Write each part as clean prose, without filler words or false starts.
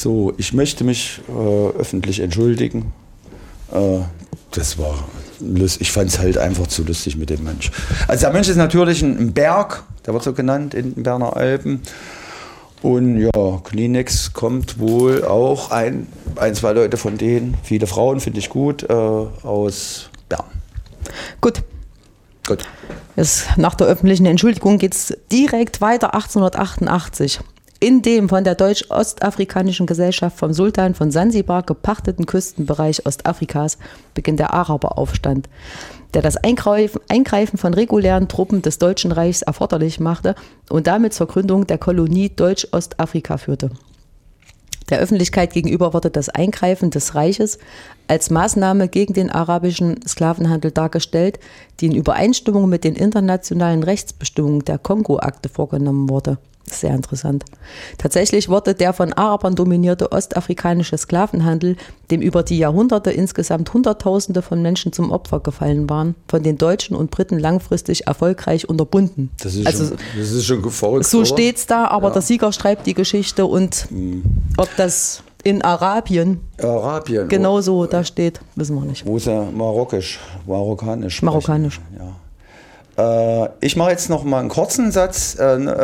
So, ich möchte mich öffentlich entschuldigen. Das war lustig. Ich fand es halt einfach zu lustig mit dem Mönch. Also der Mönch ist natürlich ein Berg, der wird so genannt in den Berner Alpen. Und ja, Kleenex kommt wohl auch zwei Leute von denen, viele Frauen, finde ich gut, aus Bern. Gut. Nach der öffentlichen Entschuldigung geht es direkt weiter 1888. In dem von der Deutsch-Ostafrikanischen Gesellschaft vom Sultan von Sansibar gepachteten Küstenbereich Ostafrikas beginnt der Araberaufstand, der das Eingreifen von regulären Truppen des Deutschen Reichs erforderlich machte und damit zur Gründung der Kolonie Deutsch-Ostafrika führte. Der Öffentlichkeit gegenüber wurde das Eingreifen des Reiches als Maßnahme gegen den arabischen Sklavenhandel dargestellt, die in Übereinstimmung mit den internationalen Rechtsbestimmungen der Kongo-Akte vorgenommen wurde. Sehr interessant. Tatsächlich wurde der von Arabern dominierte ostafrikanische Sklavenhandel, dem über die Jahrhunderte insgesamt Hunderttausende von Menschen zum Opfer gefallen waren, von den Deutschen und Briten langfristig erfolgreich unterbunden. Das ist schon verrückt. So steht es da, aber der Sieger schreibt die Geschichte und ob das in Arabien genauso da steht, wissen wir nicht. Wo ist er? Marokkanisch. Ja. Ich mache jetzt noch mal einen kurzen Satz.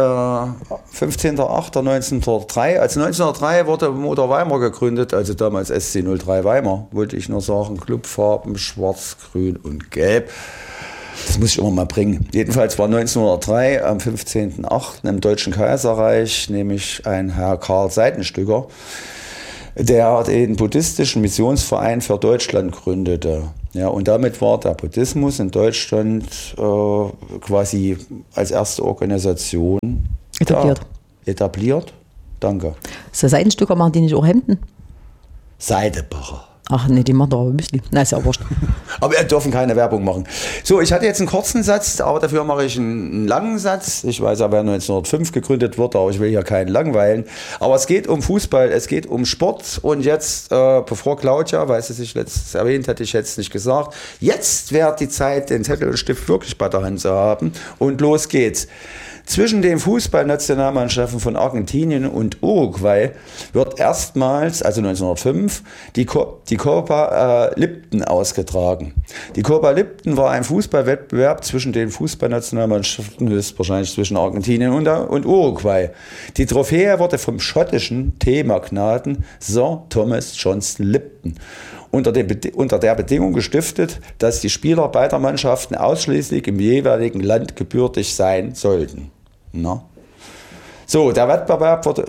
15.08.1903. Also 1903 wurde Motor Weimar gegründet, also damals SC03 Weimar, wollte ich nur sagen. Clubfarben schwarz, grün und gelb. Das muss ich immer mal bringen. Jedenfalls war 1903 am 15.08. im Deutschen Kaiserreich nämlich ein Herr Karl Seidenstücker, der den buddhistischen Missionsverein für Deutschland gründete. Ja, und damit war der Buddhismus in Deutschland quasi als erste Organisation etabliert. Danke. So Seidenstücker, machen die nicht auch Hemden? Seidebacher. Ach nee, die machen doch aber Müsli. Na, ist ja wurscht. Aber wir dürfen keine Werbung machen. So, ich hatte jetzt einen kurzen Satz, aber dafür mache ich einen langen Satz. Ich weiß ja, wer 1905 gegründet wurde, aber ich will hier keinen langweilen. Aber es geht um Fußball, es geht um Sport. Und jetzt, bevor Claudia, weil sie sich letztens erwähnt, hätte ich jetzt nicht gesagt, jetzt wäre die Zeit, den Zettel und Stift wirklich bei der Hand zu haben. Und los geht's. Zwischen den Fußballnationalmannschaften von Argentinien und Uruguay wird erstmals, also 1905, die Copa Lipton ausgetragen. Die Copa Lipton war ein Fußballwettbewerb zwischen den Fußballnationalmannschaften, höchstwahrscheinlich zwischen Argentinien und Uruguay. Die Trophäe wurde vom schottischen Teemagnaten Sir Thomas Johnston Lipton unter der Bedingung gestiftet, dass die Spieler beider Mannschaften ausschließlich im jeweiligen Land gebürtig sein sollten. Na? So, der Wettbewerb wurde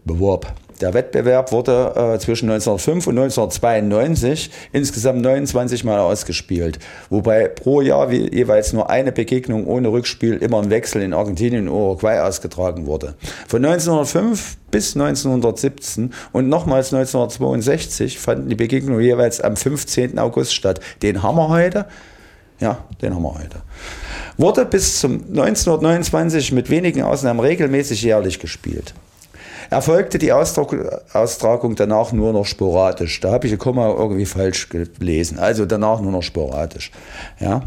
zwischen 1905 und 1992 insgesamt 29 Mal ausgespielt, wobei pro Jahr jeweils nur eine Begegnung ohne Rückspiel immer im Wechsel in Argentinien und Uruguay ausgetragen wurde. Von 1905 bis 1917 und nochmals 1962 fanden die Begegnungen jeweils am 15. August statt. Den haben wir heute. Wurde bis zum 1929 mit wenigen Ausnahmen regelmäßig jährlich gespielt. Erfolgte die Austragung danach nur noch sporadisch. Da habe ich ein Komma irgendwie falsch gelesen. Also danach nur noch sporadisch. Ja.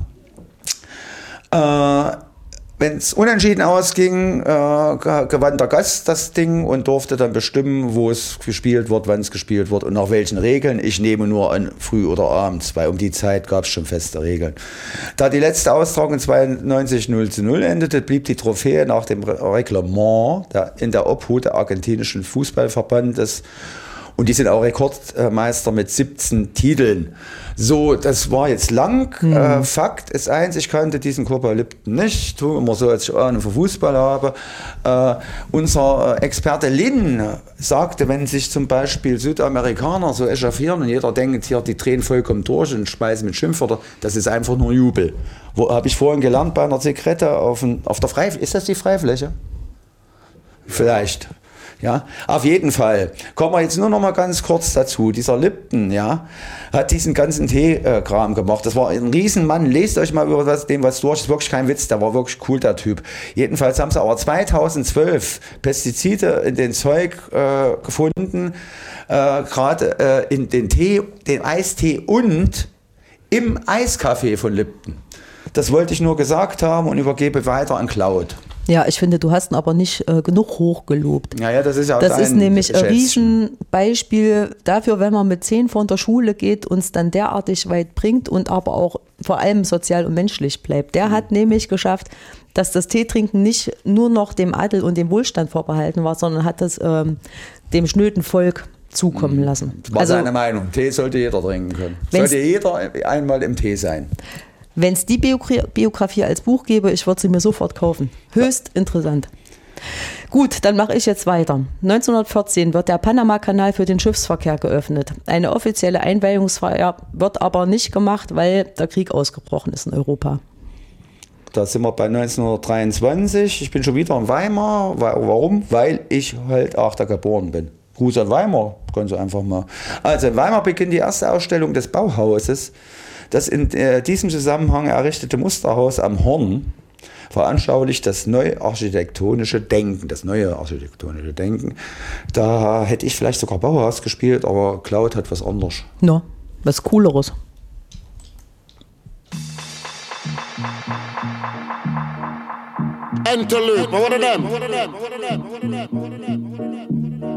Wenn es unentschieden ausging, gewann der Gast das Ding und durfte dann bestimmen, wo es gespielt wird, wann es gespielt wird und nach welchen Regeln. Ich nehme nur an früh oder abends, weil um die Zeit gab es schon feste Regeln. Da die letzte Austragung 92 0:0 endete, blieb die Trophäe nach dem Reglement in der Obhut der argentinischen Fußballverbandes. Und die sind auch Rekordmeister mit 17 Titeln. So, das war jetzt lang. Fakt ist eins, ich kannte diesen Copa Lipton nicht. Tu immer so, als ich Ahnung für Fußball habe. Unser Experte Lin sagte, wenn sich zum Beispiel Südamerikaner so echauffieren und jeder denkt, hier, die drehen vollkommen durch und speisen mit Schimpfwörtern, das ist einfach nur Jubel. Habe ich vorhin gelernt bei einer Zigarette auf der Freifläche. Ist das die Freifläche? Vielleicht. Ja, auf jeden Fall. Kommen wir jetzt nur noch mal ganz kurz dazu. Dieser Lipton, ja, hat diesen ganzen Teekram gemacht. Das war ein Riesenmann. Lest euch mal über was durch. Das ist wirklich kein Witz. Der war wirklich cool, der Typ. Jedenfalls haben sie aber 2012 Pestizide in den Zeug gefunden. Gerade in den Eistee und im Eiskaffee von Lipton. Das wollte ich nur gesagt haben und übergebe weiter an Claude. Ja, ich finde, du hast ihn aber nicht genug hochgelobt. Naja, das ist ja auch Das ist nämlich ein Schätzchen. Riesenbeispiel dafür, wenn man mit 10 von der Schule geht, uns dann derartig weit bringt und aber auch vor allem sozial und menschlich bleibt. Der hat nämlich geschafft, dass das Teetrinken nicht nur noch dem Adel und dem Wohlstand vorbehalten war, sondern hat das dem schnöden Volk zukommen lassen. Das war seine Meinung. Tee sollte jeder trinken können. Sollte jeder einmal im Tee sein. Wenn es die Biografie als Buch gäbe, ich würde sie mir sofort kaufen. Höchst interessant. Gut, dann mache ich jetzt weiter. 1914 wird der Panama-Kanal für den Schiffsverkehr geöffnet. Eine offizielle Einweihungsfeier wird aber nicht gemacht, weil der Krieg ausgebrochen ist in Europa. Da sind wir bei 1923. Ich bin schon wieder in Weimar. Warum? Weil ich halt auch da geboren bin. Gruß an Weimar, ganz einfach mal. Also in Weimar beginnt die erste Ausstellung des Bauhauses. Das in diesem Zusammenhang errichtete Musterhaus am Horn veranschaulicht das neue architektonische Denken. Da hätte ich vielleicht sogar Bauhaus gespielt, aber Cloud hat was anderes. No, was Cooleres. Interlude. What of them?